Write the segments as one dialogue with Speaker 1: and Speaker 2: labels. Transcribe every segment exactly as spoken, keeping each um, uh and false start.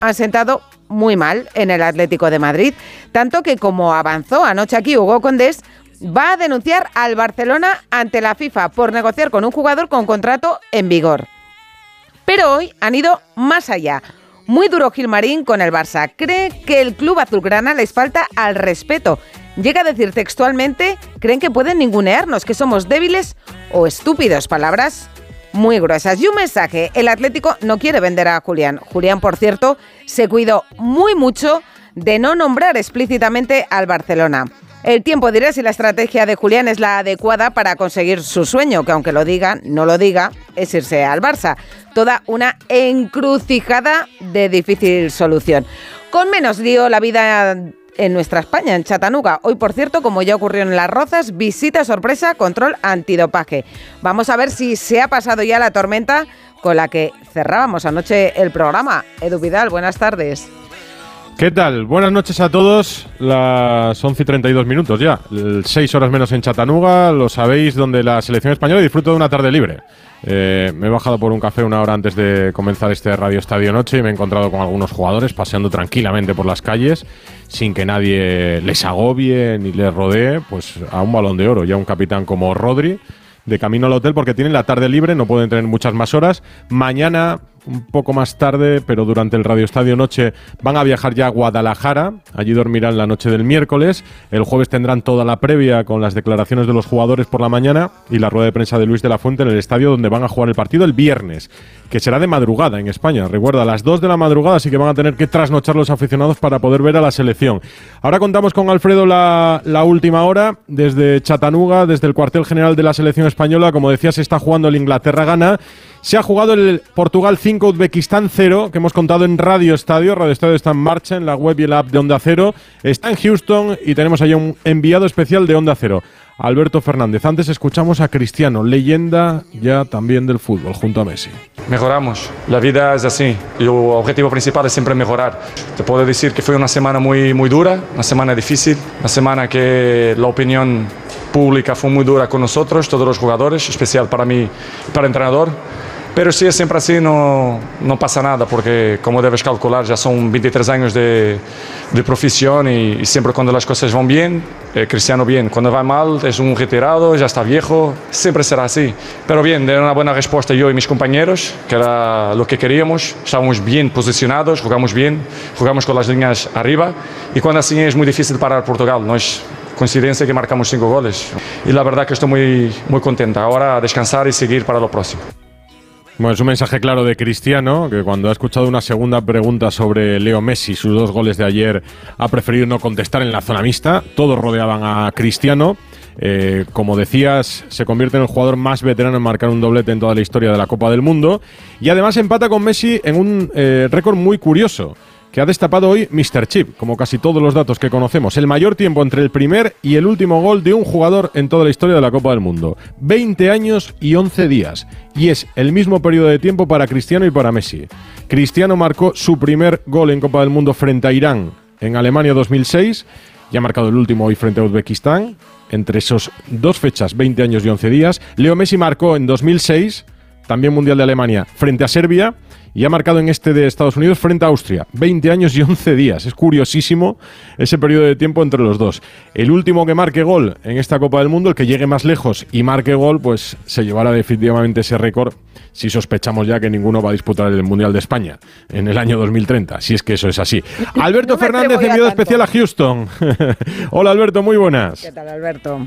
Speaker 1: han sentado muy mal en el Atlético de Madrid, tanto que, como avanzó anoche aquí Hugo Condés, va a denunciar al Barcelona ante la FIFA por negociar con un jugador con contrato en vigor. Pero hoy han ido más allá. Muy duro Gilmarín con el Barça. Cree que el club azulgrana les falta al respeto. Llega a decir textualmente, creen que pueden ningunearnos, que somos débiles o estúpidos. Palabras muy gruesas. Y un mensaje, el Atlético no quiere vender a Julián. Julián, por cierto, se cuidó muy mucho de no nombrar explícitamente al Barcelona. El tiempo dirá si la estrategia de Julián es la adecuada para conseguir su sueño, que aunque lo diga, no lo diga, es irse al Barça. Toda una encrucijada de difícil solución. Con menos lío la vida en nuestra España, en Chattanooga. Hoy, por cierto, como ya ocurrió en Las Rozas, visita sorpresa, control antidopaje. Vamos a ver si se ha pasado ya la tormenta con la que cerrábamos anoche el programa. Edu Vidal, buenas tardes.
Speaker 2: ¿Qué tal? Buenas noches a todos. Las once y treinta y dos minutos ya. seis horas menos en Chattanooga. Lo sabéis, donde la selección española disfruta de una tarde libre. Eh, me he bajado por un café una hora antes de comenzar este Radio Estadio Noche y me he encontrado con algunos jugadores paseando tranquilamente por las calles sin que nadie les agobie ni les rodee, pues a un Balón de Oro. Ya un capitán como Rodri de camino al hotel porque tienen la tarde libre, no pueden tener muchas más horas. Mañana, un poco más tarde, pero durante el Radio Estadio Noche, van a viajar ya a Guadalajara. Allí dormirán la noche del miércoles. El jueves tendrán toda la previa con las declaraciones de los jugadores por la mañana y la rueda de prensa de Luis de la Fuente en el estadio donde van a jugar el partido el viernes, que será de madrugada en España. Recuerda, a las dos de la madrugada, así que van a tener que trasnochar los aficionados para poder ver a la selección. Ahora contamos con Alfredo la, la última hora desde Chattanooga, desde el cuartel general de la selección española. Como decía, se está jugando el Inglaterra-Ghana. Se ha jugado el Portugal cinco, Uzbekistán cero, que hemos contado en Radio Estadio. Radio Estadio está en marcha en la web y el app de Onda Cero. Está en Houston y tenemos allá un enviado especial de Onda Cero, Alberto Fernández. Antes escuchamos a Cristiano, leyenda ya también del fútbol, junto a Messi.
Speaker 3: Mejoramos, la vida es así. El objetivo principal es siempre mejorar. Te puedo decir que fue una semana muy, muy dura, una semana difícil, una semana que la opinión pública fue muy dura con nosotros, todos los jugadores, especial para mí, para el entrenador. Pero si es siempre así, no, no pasa nada, porque como debes calcular, ya son veintitrés años de, de profesión y, y siempre cuando las cosas van bien, eh, Cristiano bien. Cuando va mal, es un retirado, ya está viejo, siempre será así. Pero bien, de una buena respuesta yo y mis compañeros, que era lo que queríamos. Estábamos bien posicionados, jugamos bien, jugamos con las líneas arriba. Y cuando así es muy difícil parar Portugal, no es coincidencia que marcamos cinco goles. Y la verdad que estoy muy, muy contenta. Ahora a descansar y seguir para lo próximo.
Speaker 2: Bueno, es un mensaje claro de Cristiano, que cuando ha escuchado una segunda pregunta sobre Leo Messi, sus dos goles de ayer, ha preferido no contestar en la zona mixta. Todos rodeaban a Cristiano. Eh, como decías, se convierte en el jugador más veterano en marcar un doblete en toda la historia de la Copa del Mundo. Y además empata con Messi en un eh, récord muy curioso, que ha destapado hoy míster Chip, como casi todos los datos que conocemos. El mayor tiempo entre el primer y el último gol de un jugador en toda la historia de la Copa del Mundo. veinte años y once días. Y es el mismo periodo de tiempo para Cristiano y para Messi. Cristiano marcó su primer gol en Copa del Mundo frente a Irán en Alemania dos mil seis. Y ha marcado el último hoy frente a Uzbekistán. Entre esos dos fechas, veinte años y once días. Leo Messi marcó en dos mil seis, también Mundial de Alemania, frente a Serbia. Y ha marcado en este de Estados Unidos frente a Austria. veinte años y once días. Es curiosísimo ese periodo de tiempo entre los dos. El último que marque gol en esta Copa del Mundo, el que llegue más lejos y marque gol, pues se llevará definitivamente ese récord, si sospechamos ya que ninguno va a disputar el Mundial de España en el año dos mil treinta, si es que eso es así. Alberto no Fernández, enviado especial a Houston. Hola Alberto, muy buenas.
Speaker 1: ¿Qué tal, Alberto?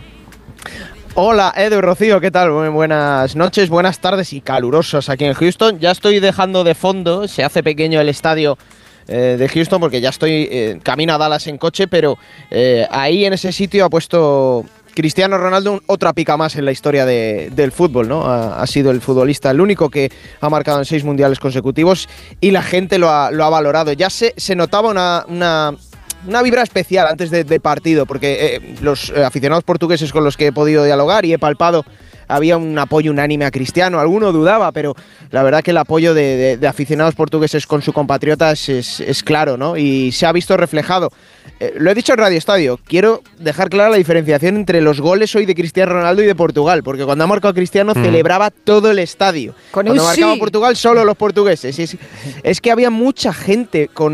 Speaker 4: Hola Edu y Rocío, ¿qué tal? Muy buenas noches, buenas tardes y calurosos aquí en Houston. Ya estoy dejando de fondo, se hace pequeño el estadio eh, de Houston porque ya estoy eh, camino a Dallas en coche, pero eh, ahí en ese sitio ha puesto Cristiano Ronaldo otra pica más en la historia de, del fútbol, ¿no? Ha, ha sido el futbolista el único que ha marcado en seis mundiales consecutivos y la gente lo ha, lo ha valorado. Ya se, se notaba una... una Una vibra especial antes de, de partido, porque eh, los eh, aficionados portugueses con los que he podido dialogar y he palpado había un apoyo unánime a Cristiano. Alguno dudaba, pero la verdad que el apoyo de, de, de aficionados portugueses con su compatriota es, es, es claro, ¿no? Y se ha visto reflejado. Eh, lo he dicho en Radio Estadio, quiero dejar clara la diferenciación entre los goles hoy de Cristiano Ronaldo y de Portugal, porque cuando ha marcado Cristiano mm. celebraba todo el estadio.
Speaker 1: Con
Speaker 4: cuando
Speaker 1: un
Speaker 4: marcaba
Speaker 1: sí.
Speaker 4: Portugal, solo los portugueses. Es, es que había mucha gente con